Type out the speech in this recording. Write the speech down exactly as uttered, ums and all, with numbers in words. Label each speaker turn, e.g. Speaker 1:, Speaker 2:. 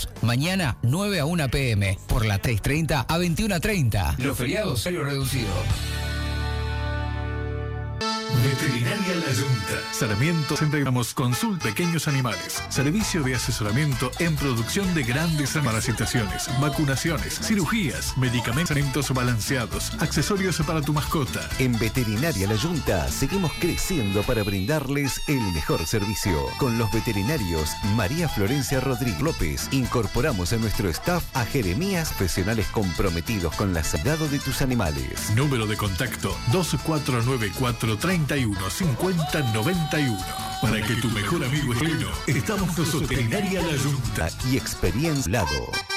Speaker 1: feriados. Mañana nueve a una pe eme, por la tres treinta a veintiuno treinta. Los feriados, horario reducido.
Speaker 2: Veterinaria La Yunta. Sarmiento, entregamos consulta pequeños animales, servicio de asesoramiento en producción de grandes parasitaciones, vacunaciones, cirugías, medicamentos balanceados, accesorios para tu mascota.
Speaker 3: En Veterinaria La Yunta seguimos creciendo para brindarles el mejor servicio. Con los veterinarios María Florencia Rodríguez López, incorporamos en nuestro staff a Jeremías, profesionales comprometidos con la salud de tus animales.
Speaker 2: Número de contacto dos cuatro nueve cuatro, treinta y uno, cincuenta, noventa y uno. Para que tu mejor amigo esté pleno, estamos nosotros. Veterinaria La Yunta
Speaker 3: y Experiencia Lado.